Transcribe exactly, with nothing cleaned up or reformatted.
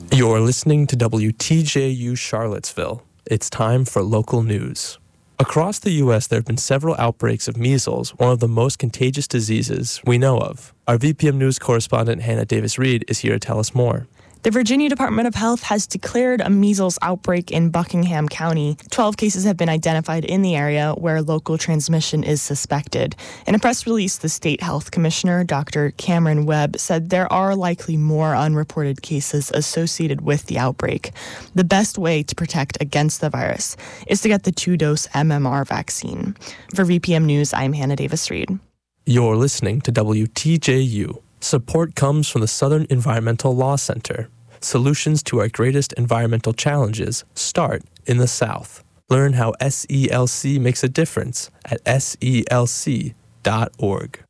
You're listening to W T J U Charlottesville. It's time for local news. Across the U S, there have been several outbreaks of measles, one of the most contagious diseases we know of. Our V P M News correspondent Hannah Davis-Reed is here to tell us more. The Virginia Department of Health has declared a measles outbreak in Buckingham County. Twelve cases have been identified in the area where local transmission is suspected. In a press release, the state health commissioner, Doctor Cameron Webb, said there are likely more unreported cases associated with the outbreak. The best way to protect against the virus is to get the two-dose M M R vaccine. For V P M News, I'm Hannah Davis-Reed. You're listening to W T J U. Support comes from the Southern Environmental Law Center. Solutions to our greatest environmental challenges start in the South. Learn how S E L C makes a difference at S E L C dot org.